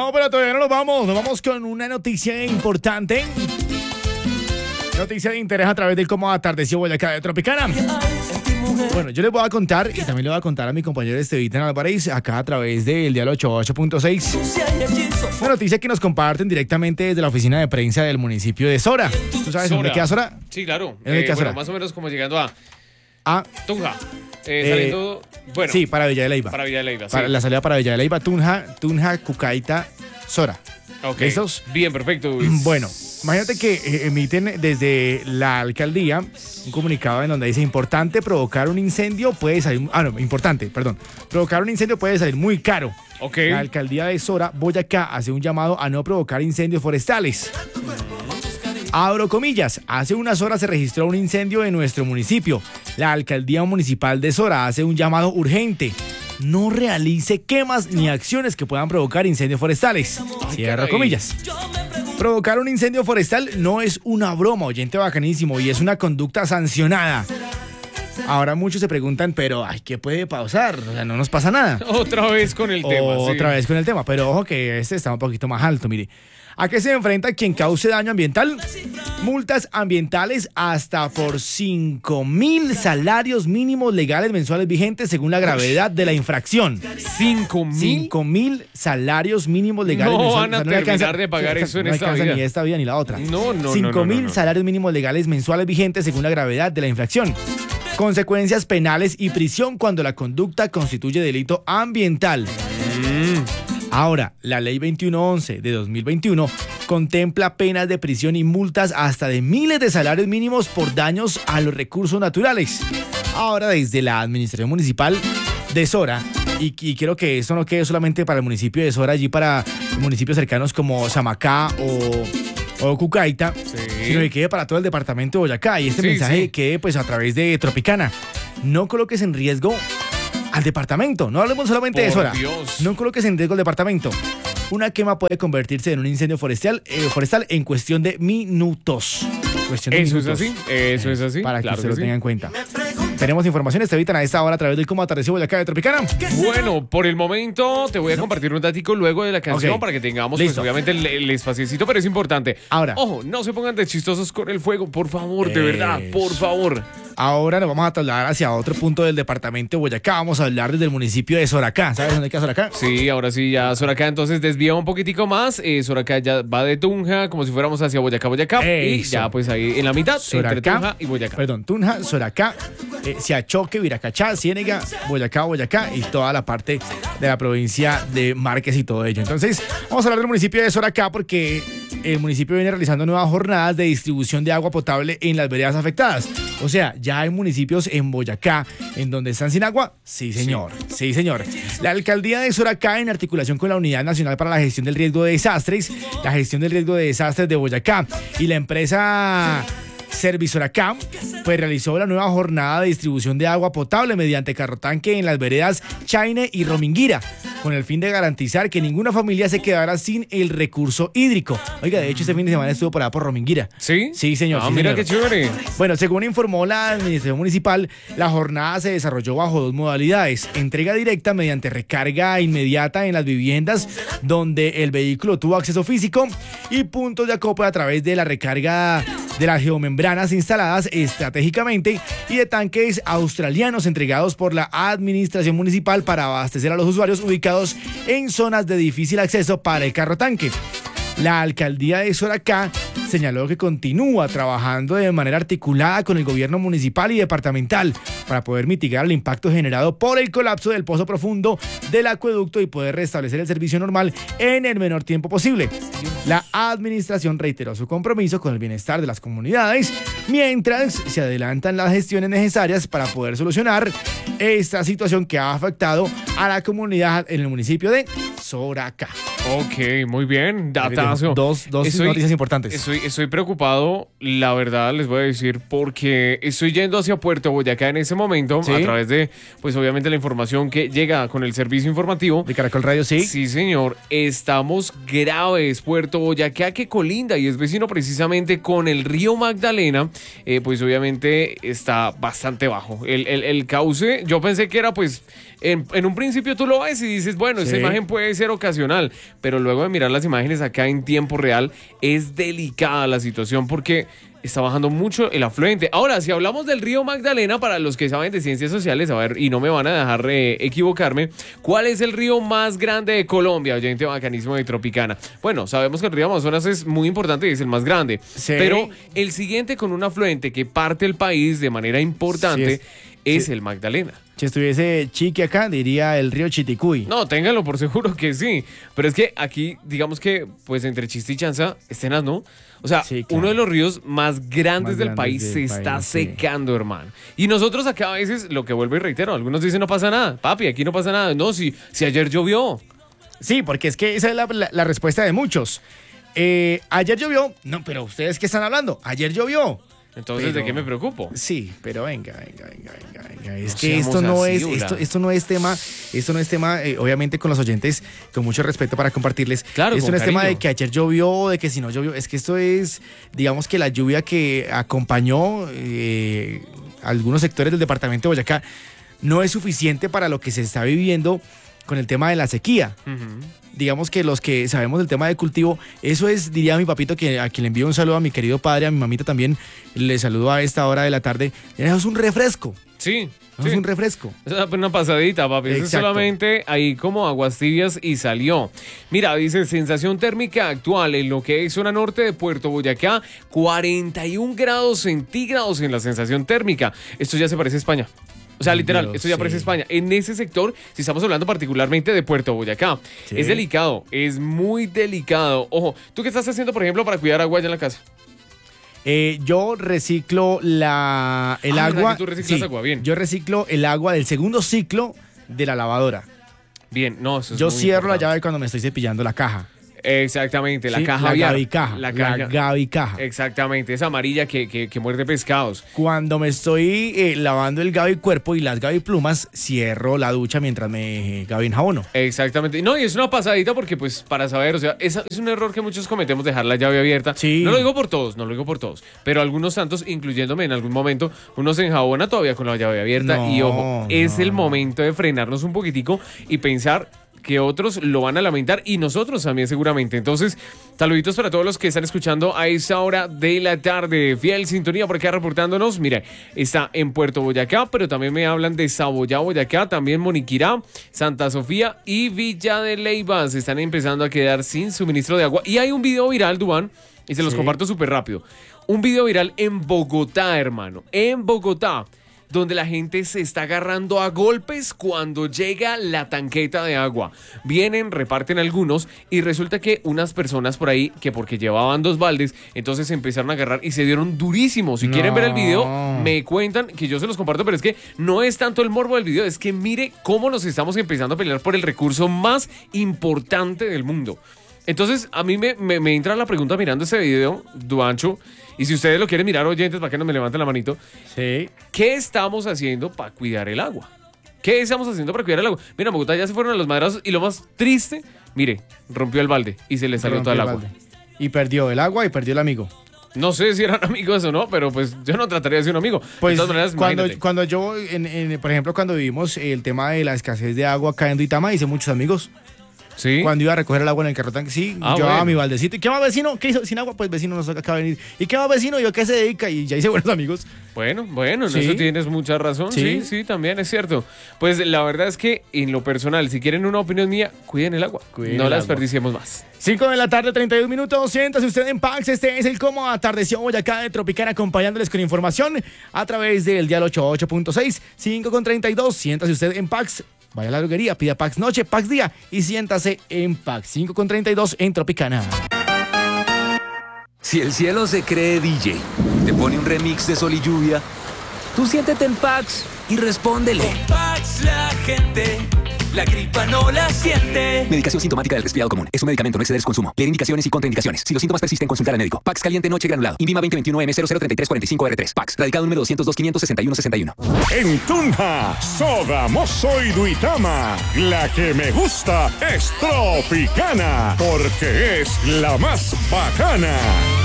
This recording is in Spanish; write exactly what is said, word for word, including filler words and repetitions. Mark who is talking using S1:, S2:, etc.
S1: No, pero todavía no nos vamos. Nos vamos con una noticia importante. Noticia de interés a través del cómo atardeció Boyacá de Tropicana. Bueno, yo les voy a contar y también le voy a contar a mi compañero Estevita Álvarez acá a través del Dial ochenta y ocho punto seis. Una noticia que nos comparten directamente desde la oficina de prensa del municipio de Sora. ¿Tú sabes
S2: Sora.
S1: dónde queda Sora?
S2: Sí, claro.
S1: ¿Dónde
S2: Eh,
S1: queda
S2: bueno,
S1: Sora?
S2: más o menos como llegando a
S1: Ah,
S2: Tunja. Eh,
S1: Eh,
S2: saliendo, bueno,
S1: sí, para Villa de Leyva.
S2: para Villa de Leyva.
S1: Para
S2: sí.
S1: la salida para Villa de Leyva, Tunja, Tunja, Cucaita, Sora.
S2: Ok.
S1: ¿Listos?
S2: Bien, perfecto. Luis.
S1: Bueno, imagínate que eh, emiten desde la alcaldía un comunicado en donde dice importante provocar un incendio puede salir, ah no, importante, perdón, provocar un incendio puede salir muy caro.
S2: Ok.
S1: La alcaldía de Sora, Boyacá, hace un llamado a no provocar incendios forestales. Abro comillas, hace unas horas se registró un incendio en nuestro municipio. La alcaldía municipal de Sora hace un llamado urgente. No realice quemas ni acciones que puedan provocar incendios forestales. Cierro
S2: caray.
S1: comillas. Provocar un incendio forestal no es una broma, oyente bacanísimo, y es una conducta sancionada. Ahora muchos se preguntan, pero ay, ¿qué puede pasar? O sea, no nos pasa nada.
S2: Otra vez con el tema. sí.
S1: Otra vez con el tema, pero ojo que este está un poquito más alto, mire. ¿A qué se enfrenta quien cause daño ambiental? Multas ambientales hasta por cinco mil salarios mínimos legales mensuales vigentes según la gravedad de la infracción.
S2: ¿Cinco mil?
S1: cinco mil salarios mínimos legales
S2: No
S1: mensuales.
S2: van a
S1: O sea, le
S2: terminar de pagar
S1: sí,
S2: eso en
S1: no
S2: esta
S1: alcanza
S2: vida.
S1: ni esta vida ni la otra.
S2: No, no, no,
S1: cinco
S2: no,
S1: mil
S2: no, no.
S1: salarios mínimos legales mensuales vigentes según la gravedad de la infracción. Consecuencias penales y prisión cuando la conducta constituye delito ambiental.
S2: Mm.
S1: Ahora, la ley veintiuno once de dos mil veintiuno contempla penas de prisión y multas hasta de miles de salarios mínimos por daños a los recursos naturales. Ahora, desde la administración municipal de Sora, y, y quiero que esto no quede solamente para el municipio de Sora, allí para municipios cercanos como Samacá o, o Cucaita, sino que quede para todo el departamento de Boyacá. Y este
S2: Sí,
S1: mensaje
S2: sí.
S1: quede pues a través de Tropicana. No coloques en riesgo al departamento. No hablemos solamente de
S2: Por
S1: Sora.
S2: Dios.
S1: No coloques en riesgo el departamento. Una quema puede convertirse en un incendio forestal, eh, forestal en cuestión de minutos. Cuestión de
S2: Eso es
S1: minutos.
S2: así. Eso es así.
S1: Para que
S2: Claro
S1: usted
S2: que
S1: lo
S2: sí.
S1: tenga en cuenta. Tenemos informaciones, te evitan a esta hora a través del cómo atardeció Boyacá de Tropicana.
S2: Bueno, por el momento te voy a compartir un datico luego de la canción
S1: Ok.
S2: para que tengamos, pues,
S1: Listo.
S2: obviamente, el, el espaciecito, pero es importante.
S1: Ahora.
S2: Ojo, no se pongan de chistosos con el fuego, por favor, de verdad,
S1: Eso.
S2: por favor.
S1: Ahora nos vamos a trasladar hacia otro punto del departamento de Boyacá. Vamos a hablar desde el municipio de Soracá. ¿Sabes dónde queda Soracá?
S2: Sí, ahora sí, ya Soracá entonces desvía un poquitico más. Eh, Soracá ya va de Tunja, como si fuéramos hacia Boyacá, Boyacá. Y
S1: Eso.
S2: ya pues ahí en la mitad, entre Tunja y Boyacá.
S1: Perdón, Tunja, Soracá, eh, Siachoque, Viracachá, Ciénega, Boyacá, Boyacá y toda la parte de la provincia de Márquez y todo ello. Entonces, vamos a hablar del municipio de Soracá porque el municipio viene realizando nuevas jornadas de distribución de agua potable en las veredas afectadas. O sea, ya hay municipios en Boyacá en donde están sin agua. Sí, señor. Sí, señor. La alcaldía de Soracá, en articulación con la Unidad Nacional para la Gestión del Riesgo de Desastres, la gestión del riesgo de desastres de Boyacá y la empresa Servisoracá, pues realizó la nueva jornada de distribución de agua potable mediante carrotanque en las veredas Chaine y Rominguira, con el fin de garantizar que ninguna familia se quedara sin el recurso hídrico. Oiga, de hecho, este fin de semana estuvo por allá por Rominguira.
S2: ¿Sí?
S1: Sí, señor.
S2: Ah,
S1: sí,
S2: mira
S1: señor.
S2: qué chévere.
S1: Bueno, según informó la administración municipal, la jornada se desarrolló bajo dos modalidades: entrega directa mediante recarga inmediata en las viviendas donde el vehículo tuvo acceso físico y puntos de acopio a través de la recarga de las geomembranas instaladas estratégicamente y de tanques australianos entregados por la administración municipal para abastecer a los usuarios ubicados en zonas de difícil acceso para el carro tanque. La alcaldía de Soracá señaló que continúa trabajando de manera articulada con el gobierno municipal y departamental para poder mitigar el impacto generado por el colapso del pozo profundo del acueducto y poder restablecer el servicio normal en el menor tiempo posible. La administración reiteró su compromiso con el bienestar de las comunidades mientras se adelantan las gestiones necesarias para poder solucionar esta situación que ha afectado a la comunidad en el municipio de Soracá.
S2: Ok, muy bien. Datazo.
S1: Dos, dos
S2: Estoy-
S1: noticias importantes.
S2: Estoy, estoy preocupado, la verdad, les voy a decir, porque estoy yendo hacia Puerto Boyacá en ese momento,
S1: ¿Sí?
S2: a través de, pues obviamente, la información que llega con el servicio informativo.
S1: De Caracol Radio, sí.
S2: Sí, señor. Estamos graves. Puerto Boyacá, que colinda y es vecino precisamente con el río Magdalena, eh, pues obviamente está bastante bajo. El, el, el cauce, yo pensé que era pues, en, en un principio tú lo ves y dices, bueno, esta
S1: Sí.
S2: imagen puede ser ocasional, pero luego de mirar las imágenes acá en tiempo real, es delicada la situación porque está bajando mucho el afluente. Ahora, si hablamos del río Magdalena, para los que saben de ciencias sociales, a ver, y no me van a dejar eh, equivocarme, ¿cuál es el río más grande de Colombia, oyente bacanísimo de Tropicana? Bueno, sabemos que el río Amazonas es muy importante y es el más grande,
S1: sí.
S2: pero el siguiente con un afluente que parte el país de manera importante
S1: sí,
S2: es, es
S1: sí.
S2: el Magdalena.
S1: Si estuviese Chiqui acá, diría el río Chiticuy.
S2: No, ténganlo por seguro que sí. Pero es que aquí, digamos que, pues entre chiste y chanza, escenas, ¿no? O sea,
S1: sí, claro.
S2: uno de los ríos más grandes
S1: Más
S2: del
S1: grandes
S2: país
S1: del
S2: se está
S1: país, sí.
S2: secando, hermano. Y nosotros acá a veces, lo que vuelvo y reitero, algunos dicen no pasa nada. Papi, aquí no pasa nada. No, si, si ayer llovió.
S1: Sí, porque es que esa es la, la, la respuesta de muchos. Eh, ayer llovió. No, pero ¿ustedes qué están hablando? Ayer llovió.
S2: Entonces,
S1: Pero-
S2: ¿de qué me preocupo?
S1: Sí, pero venga, venga, venga, venga, venga. Es
S2: No
S1: que
S2: seamos
S1: esto no
S2: así,
S1: es,
S2: hola.
S1: esto, esto no es tema, esto no es tema, eh, obviamente con los oyentes, con mucho respeto para compartirles.
S2: Claro,
S1: esto
S2: con
S1: no es tema
S2: cariño.
S1: de que ayer llovió, de que si no llovió. Es que esto es, digamos que la lluvia que acompañó eh, algunos sectores del departamento de Boyacá no es suficiente para lo que se está viviendo con el tema de la sequía.
S2: Ujú.
S1: Digamos que los que sabemos del tema de cultivo, eso es, diría mi papito, que a quien le envío un saludo, a mi querido padre, a mi mamita también, le saludo a esta hora de la tarde. Eso es un refresco,
S2: Sí,
S1: eso
S2: sí.
S1: es un refresco.
S2: Es una pasadita, papi. Eso es
S1: Exacto.
S2: solamente ahí como aguas tibias y salió. Mira, dice, sensación térmica actual en lo que es zona norte de Puerto Boyacá, cuarenta y un grados centígrados en la sensación térmica. Esto ya se parece a España. O sea, literal,
S1: Dios,
S2: esto ya
S1: sí.
S2: parece España. En ese sector, si estamos hablando particularmente de Puerto Boyacá,
S1: Sí.
S2: es delicado, es muy delicado. Ojo, ¿tú qué estás haciendo, por ejemplo, para cuidar agua allá en la casa?
S1: Eh, yo reciclo la, el
S2: Ah, ¿verdad
S1: agua.
S2: que tú reciclas agua? Bien.
S1: Yo reciclo el agua del segundo ciclo de la lavadora.
S2: Bien, no, eso es
S1: Yo
S2: muy
S1: cierro la
S2: importante.
S1: llave cuando me estoy cepillando la caja.
S2: Exactamente, la
S1: ¿sí?
S2: caja
S1: la
S2: aviar.
S1: Gaby caja.
S2: La
S1: La,
S2: caja.
S1: Gaby caja.
S2: Exactamente, esa amarilla que, que, que muerde pescados.
S1: Cuando me estoy eh, lavando el Gaby cuerpo y las Gaby plumas, cierro la ducha mientras me Gaby enjabono.
S2: Exactamente. No, y es una pasadita porque, pues, para saber, o sea, es, es un error que muchos cometemos, dejar la llave abierta.
S1: Sí.
S2: No lo digo por todos, no lo digo por todos, pero algunos tantos, incluyéndome en algún momento, uno se enjabona todavía con la llave abierta.
S1: No,
S2: y ojo, es
S1: no,
S2: el
S1: no.
S2: momento de frenarnos un poquitico y pensar que otros lo van a lamentar y nosotros también seguramente. Entonces, saluditos para todos los que están escuchando a esa hora de la tarde. Fiel sintonía por acá reportándonos. Mira, está en Puerto Boyacá, pero también me hablan de Saboyá, Boyacá, también Moniquirá, Santa Sofía y Villa de Leyva. Se están empezando a quedar sin suministro de agua. Y hay un video viral, Duván, y se los
S1: Sí.
S2: comparto súper rápido. Un video viral en Bogotá, hermano. En Bogotá, donde la gente se está agarrando a golpes cuando llega la tanqueta de agua. Vienen, reparten algunos y resulta que unas personas por ahí, que porque llevaban dos baldes, entonces se empezaron a agarrar y se dieron durísimos. Si
S1: No.
S2: quieren ver el video, me cuentan, que yo se los comparto, pero es que no es tanto el morbo del video, es que mire cómo nos estamos empezando a pelear por el recurso más importante del mundo. Entonces, a mí me, me, me entra la pregunta mirando ese video, Duancho, y si ustedes lo quieren mirar, oyentes, para que no me levanten la manito,
S1: Sí.
S2: ¿qué estamos haciendo para cuidar el agua? ¿Qué estamos haciendo para cuidar el agua? Mira, en Bogotá ya se fueron a los madrazos y lo más triste, mire, rompió el balde y se le salió todo el agua.
S1: Y perdió el agua y perdió el amigo.
S2: No sé si eran amigos o no, pero pues yo no trataría de ser un amigo.
S1: Pues
S2: de todas maneras,
S1: cuando,
S2: imagínate.
S1: cuando yo, en, en- por ejemplo, cuando vivimos el tema de la escasez de agua acá en Duitama, hice muchos amigos.
S2: Sí.
S1: Cuando iba a recoger el agua en el carro tanque, sí,
S2: Ah,
S1: llevaba
S2: bueno.
S1: mi baldecito. ¿Y qué más, vecino? ¿Qué hizo? Sin agua, pues vecino nos toca acá venir. ¿Y qué más, vecino? ¿Yo qué se dedica? Y ya hice buenos amigos.
S2: Bueno, bueno, en
S1: Sí.
S2: eso tienes mucha razón. Sí.
S1: Sí.
S2: sí, también es cierto. Pues la verdad es que en lo personal, si quieren una opinión mía, cuiden el agua.
S1: Cuiden
S2: no
S1: el
S2: la
S1: agua.
S2: desperdiciemos más.
S1: cinco de la tarde, treinta y un minutos. Siéntase usted en Pax. Este es el Cómo Atardeció Boyacá de Tropicana, acompañándoles con información a través del dial ochenta y ocho punto seis, cinco con treinta y dos. Siéntase usted en Pax. Vaya a la droguería, pida Pax Noche, Pax Día y siéntase en Pax. cinco con treinta y dos en Tropicana.
S3: Si el cielo se cree D J, te pone un remix de Sol y Lluvia, tú siéntete en Pax y respóndele.
S4: Pax la gente, la gripa no la siente.
S3: Medicación sintomática del resfriado común. Es un medicamento, no exceder su consumo. Leer indicaciones y contraindicaciones. Si los síntomas persisten, consultar al médico. Pax caliente noche granulado. Invima veinte veintiuno M cero cero treinta y tres cuarenta y cinco R tres. Pax. Radicado número doscientos dos quinientos sesenta y uno sesenta y uno.
S5: En Tunja, Soda, Mozo y Duitama, la que me gusta es Tropicana, porque es la más bacana.